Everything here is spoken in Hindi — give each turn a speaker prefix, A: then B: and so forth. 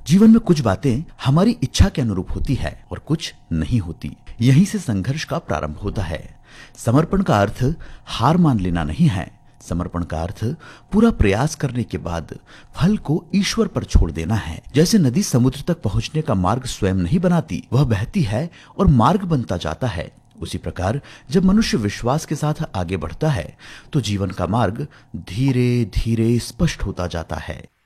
A: जीवन में कुछ बातें हमारी इच्छा के अनुरूप होती है और कुछ नहीं होती। यहीं से संघर्ष का प्रारंभ होता है। समर्पण का अर्थ हार मान लेना नहीं है। समर्पण का अर्थ पूरा प्रयास करने के बाद फल को ईश्वर पर छोड़ देना है। जैसे नदी समुद्र तक पहुंचने का मार्ग स्वयं नहीं बनाती, वह बहती है और मार्ग बनता जाता है। उसी प्रकार जब मनुष्य विश्वास के साथ आगे बढ़ता है तो जीवन का मार्ग धीरे धीरे स्पष्ट होता जाता है।